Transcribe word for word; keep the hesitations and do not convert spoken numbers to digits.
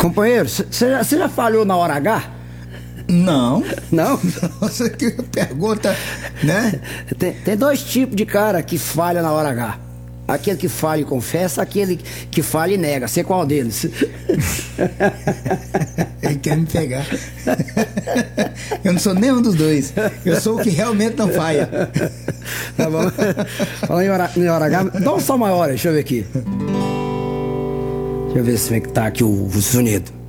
Companheiro, você já, já falhou na hora H? Não. Não? Nossa, que pergunta, né? Tem, tem dois tipos de cara que falha na hora H. Aquele que fala e confessa, aquele que fala e nega. Você qual deles? Ele quer me pegar. Eu não sou nenhum dos dois. Eu sou o que realmente não falha. Tá bom. Falando em hora, em hora H, dá um som maior aí, deixa eu ver aqui. Deixa eu ver se vem que tá aqui o, o sonido.